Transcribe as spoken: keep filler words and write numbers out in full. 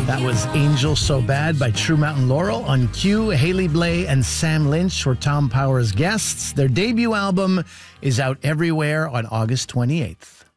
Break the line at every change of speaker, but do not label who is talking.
That was Angel So Bad by True Mountain Laurel. On cue, Haley Blay and Sam Lynch were Tom Power's guests. Their debut album is out everywhere on August twenty-eighth.